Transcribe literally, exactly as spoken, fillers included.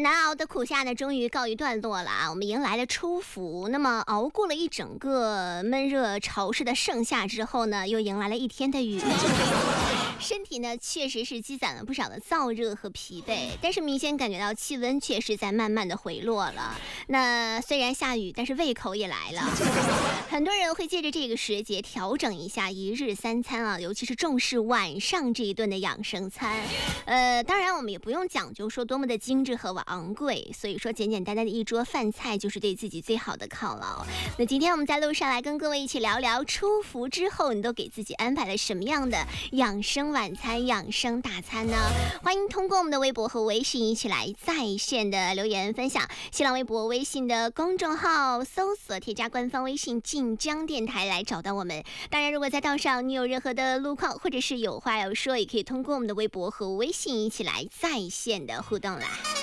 难熬的苦夏呢，终于告一段落了啊！我们迎来了初伏。那么熬过了一整个闷热潮湿的盛夏之后呢，又迎来了一天的雨。身体呢确实是积攒了不少的燥热和疲惫，但是明显感觉到气温确实在慢慢的回落了。那虽然下雨，但是胃口也来了。很多人会借着这个时节调整一下一日三餐啊，尤其是重视晚上这一顿的养生餐。呃，当然我们也不用讲究说多么的精致和昂贵，所以说简简单单的一桌饭菜就是对自己最好的犒劳。那今天我们在路上来跟各位一起聊聊初伏之后你都给自己安排了什么样的养生晚餐、养生大餐呢？欢迎通过我们的微博和微信一起来在线的留言分享。新浪微博、微信的公众号搜索添加官方微信晋江电台来找到我们。当然如果在道上你有任何的路况或者是有话要说，也可以通过我们的微博和微信一起来在线的互动啦。